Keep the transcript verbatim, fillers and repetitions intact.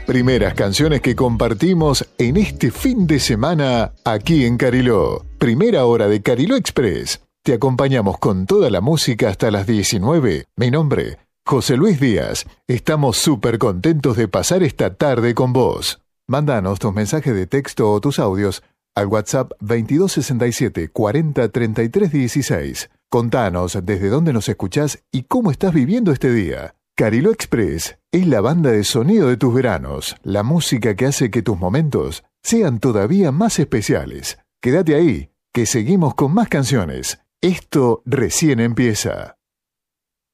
Primeras canciones que compartimos en este fin de semana aquí en Cariló. Primera hora de Cariló Express. Te acompañamos con toda la música hasta las diecinueve. Mi nombre, José Luis Díaz. Estamos súper contentos de pasar esta tarde con vos. Mándanos tus mensajes de texto o tus audios al WhatsApp veintidós sesenta y siete cuarenta treinta y tres dieciséis. Contanos desde dónde nos escuchás y cómo estás viviendo este día. Cariló Express es la banda de sonido de tus veranos, la música que hace que tus momentos sean todavía más especiales. Quédate ahí, que seguimos con más canciones. Esto recién empieza.